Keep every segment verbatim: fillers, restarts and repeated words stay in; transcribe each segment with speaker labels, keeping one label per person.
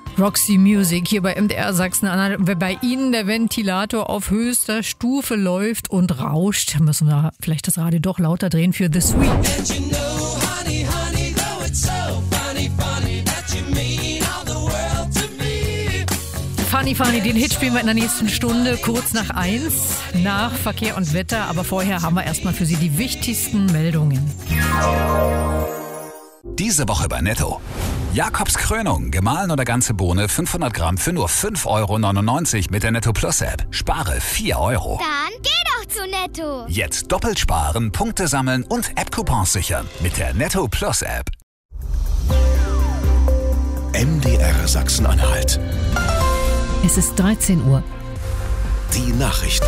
Speaker 1: Roxy Music hier bei M D R Sachsen-Anhalt. Wenn bei Ihnen der Ventilator auf höchster Stufe läuft und rauscht, müssen wir vielleicht das Radio doch lauter drehen für The Sweet. Funny Funny, den Hit spielen wir in der nächsten Stunde, kurz nach eins, nach Verkehr und Wetter. Aber vorher haben wir erstmal für Sie die wichtigsten Meldungen.
Speaker 2: Diese Woche bei Netto. Jakobs Krönung, gemahlen oder ganze Bohne, fünfhundert Gramm für nur fünf Euro neunundneunzig mit der Netto Plus App. Spare vier Euro.
Speaker 3: Dann geh doch zu Netto.
Speaker 2: Jetzt doppelt sparen, Punkte sammeln und App-Coupons sichern mit der Netto Plus App.
Speaker 4: M D R Sachsen-Anhalt.
Speaker 1: Es ist dreizehn Uhr.
Speaker 4: Die Nachrichten.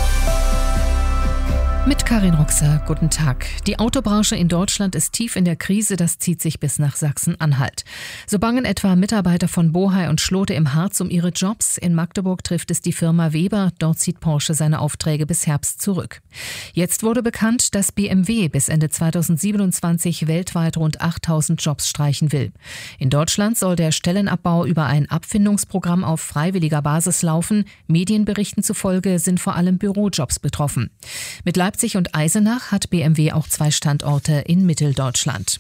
Speaker 1: Mit Karin Ruxer, guten Tag. Die Autobranche in Deutschland ist tief in der Krise, das zieht sich bis nach Sachsen-Anhalt. So bangen etwa Mitarbeiter von Bohai und Schlote im Harz um ihre Jobs. In Magdeburg trifft es die Firma Weber, dort zieht Porsche seine Aufträge bis Herbst zurück. Jetzt wurde bekannt, dass B M W bis Ende zweitausendsiebenundzwanzig weltweit rund achttausend Jobs streichen will. In Deutschland soll der Stellenabbau über ein Abfindungsprogramm auf freiwilliger Basis laufen. Medienberichten zufolge sind vor allem Bürojobs betroffen. Mit Leipzig und Eisenach hat B M W auch zwei Standorte in Mitteldeutschland.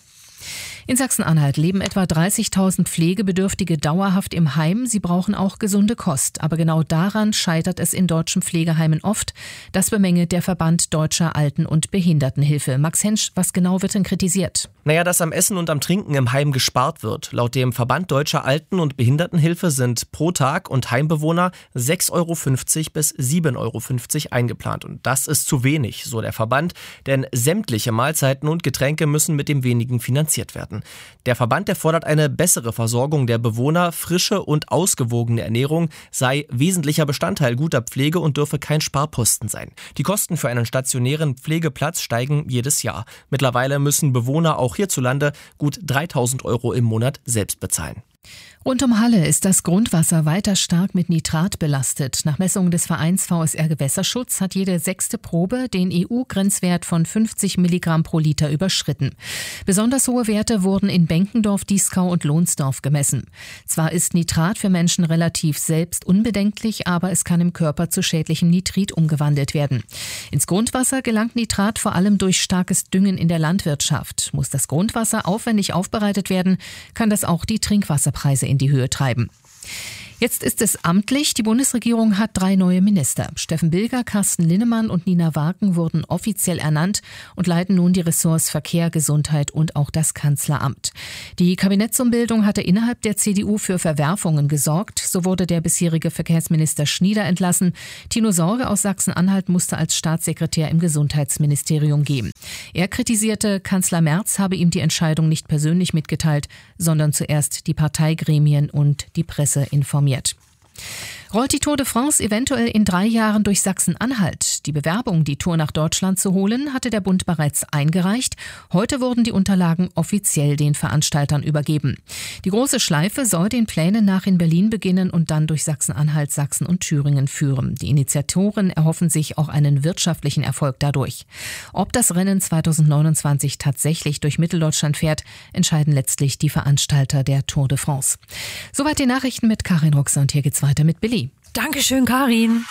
Speaker 1: In Sachsen-Anhalt leben etwa dreißigtausend Pflegebedürftige dauerhaft im Heim. Sie brauchen auch gesunde Kost. Aber genau daran scheitert es in deutschen Pflegeheimen oft. Das bemängelt der Verband Deutscher Alten- und Behindertenhilfe. Max Hensch, was genau wird denn kritisiert?
Speaker 5: Naja, dass am Essen und am Trinken im Heim gespart wird. Laut dem Verband Deutscher Alten- und Behindertenhilfe sind pro Tag und Heimbewohner sechs Euro fünfzig bis sieben Euro fünfzig eingeplant. Und das ist zu wenig, so der Verband. Denn sämtliche Mahlzeiten und Getränke müssen mit dem wenigen finanziert werden. Der Verband, der fordert eine bessere Versorgung der Bewohner. Frische und ausgewogene Ernährung sei wesentlicher Bestandteil guter Pflege und dürfe kein Sparposten sein. Die Kosten für einen stationären Pflegeplatz steigen jedes Jahr. Mittlerweile müssen Bewohner auch hierzulande gut dreitausend Euro im Monat selbst bezahlen.
Speaker 1: Rund um Halle ist das Grundwasser weiter stark mit Nitrat belastet. Nach Messungen des Vereins V S R Gewässerschutz hat jede sechste Probe den E U-Grenzwert von fünfzig Milligramm pro Liter überschritten. Besonders hohe Werte wurden in Benkendorf, Dieskau und Lohnsdorf gemessen. Zwar ist Nitrat für Menschen relativ selbst unbedenklich, aber es kann im Körper zu schädlichem Nitrit umgewandelt werden. Ins Grundwasser gelangt Nitrat vor allem durch starkes Düngen in der Landwirtschaft. Muss das Grundwasser aufwendig aufbereitet werden, kann das auch die Trinkwasserpreise in die Höhe treiben. Jetzt ist es amtlich. Die Bundesregierung hat drei neue Minister. Steffen Bilger, Carsten Linnemann und Nina Wagen wurden offiziell ernannt und leiten nun die Ressorts Verkehr, Gesundheit und auch das Kanzleramt. Die Kabinettsumbildung hatte innerhalb der C D U für Verwerfungen gesorgt. So wurde der bisherige Verkehrsminister Schnieder entlassen. Tino Sorge aus Sachsen-Anhalt musste als Staatssekretär im Gesundheitsministerium gehen. Er kritisierte, Kanzler Merz habe ihm die Entscheidung nicht persönlich mitgeteilt, sondern zuerst die Parteigremien und die Presse informiert. Rollt die Tour de France eventuell in drei Jahren durch Sachsen-Anhalt? Die Bewerbung, die Tour nach Deutschland zu holen, hatte der Bund bereits eingereicht. Heute wurden die Unterlagen offiziell den Veranstaltern übergeben. Die große Schleife soll den Plänen nach in Berlin beginnen und dann durch Sachsen-Anhalt, Sachsen und Thüringen führen. Die Initiatoren erhoffen sich auch einen wirtschaftlichen Erfolg dadurch. Ob das Rennen zweitausendneunundzwanzig tatsächlich durch Mitteldeutschland fährt, entscheiden letztlich die Veranstalter der Tour de France. Soweit die Nachrichten mit Karin Ruxer und hier geht's weiter mit Billy. Dankeschön, Karin.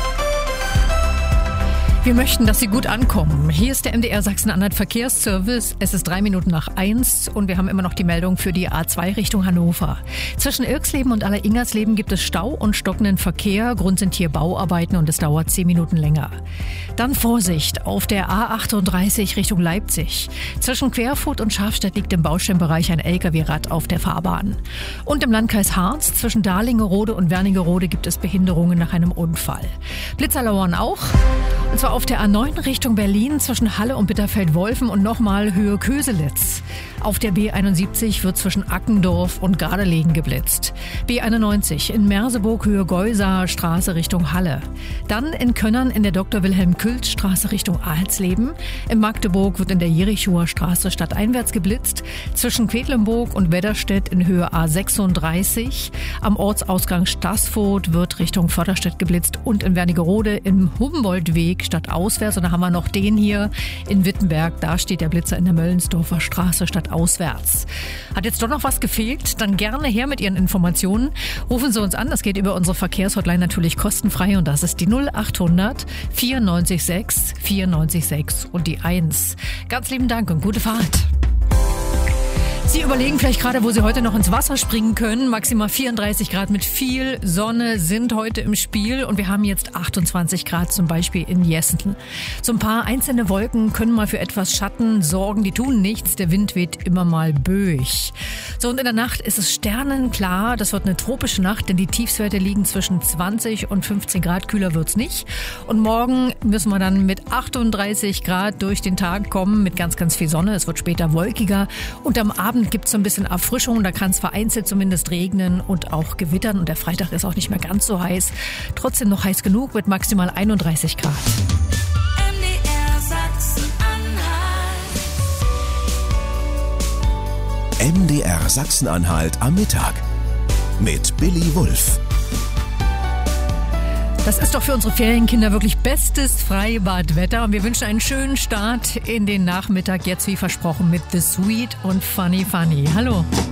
Speaker 1: Wir möchten, dass Sie gut ankommen. Hier ist der M D R Sachsen-Anhalt Verkehrsservice. Es ist drei Minuten nach eins und wir haben immer noch die Meldung für die A zwei Richtung Hannover. Zwischen Irksleben und Alleringersleben gibt es Stau und stockenden Verkehr. Grund sind hier Bauarbeiten und es dauert zehn Minuten länger. Dann Vorsicht auf der A achtunddreißig Richtung Leipzig. Zwischen Querfurt und Schafstedt liegt im Baustellenbereich ein L K W-Rad auf der Fahrbahn. Und im Landkreis Harz zwischen Dahlingerode und Wernigerode gibt es Behinderungen nach einem Unfall. Blitzer lauern auch. Und zwar auf der A neun Richtung Berlin zwischen Halle und Bitterfeld-Wolfen und nochmal Höhe Köselitz. Auf der B einundsiebzig wird zwischen Ackendorf und Gardelegen geblitzt. B einundneunzig in Merseburg Höhe Geusaer Straße Richtung Halle. Dann in Könnern in der Doktor Wilhelm Külz Straße Richtung Alsleben. In Magdeburg wird in der Jerichower Straße stadteinwärts geblitzt. Zwischen Quedlinburg und Wedderstedt in Höhe A sechsunddreißig. Am Ortsausgang Staßfurt wird Richtung Förderstedt geblitzt und in Wernigerode im Humboldtweg statt
Speaker 6: stadtauswärts. Und da haben wir noch den hier in Wittenberg. Da steht der Blitzer in der Möllensdorfer Straße stadtauswärts. Hat jetzt doch noch was gefehlt? Dann gerne her mit Ihren Informationen. Rufen Sie uns an. Das geht über unsere Verkehrshotline natürlich kostenfrei. Und das ist die null achthundert vierundneunzig sechs vierundneunzig sechs und die eins. Ganz lieben Dank und gute Fahrt. Sie überlegen vielleicht gerade, wo Sie heute noch ins Wasser springen können. Maximal vierunddreißig Grad mit viel Sonne sind heute im Spiel und wir haben jetzt achtundzwanzig Grad zum Beispiel in Jessen. So ein paar einzelne Wolken können mal für etwas Schatten sorgen, die tun nichts, der Wind weht immer mal böig. So, und in der Nacht ist es sternenklar, das wird eine tropische Nacht, denn die Tiefstwerte liegen zwischen zwanzig und fünfzehn Grad, kühler wird's nicht. Und morgen müssen wir dann mit achtunddreißig Grad durch den Tag kommen, mit ganz, ganz viel Sonne. Es wird später wolkiger und am Abend gibt es so ein bisschen Erfrischung, da kann es vereinzelt zumindest regnen und auch gewittern und der Freitag ist auch nicht mehr ganz so heiß. Trotzdem noch heiß genug mit maximal einunddreißig Grad.
Speaker 7: M D R Sachsen-Anhalt.
Speaker 4: M D R Sachsen-Anhalt am Mittag mit Billy Wulff.
Speaker 6: Das ist doch für unsere Ferienkinder wirklich bestes Freibadwetter und wir wünschen einen schönen Start in den Nachmittag, jetzt wie versprochen mit The Sweet und Funny Funny. Hallo.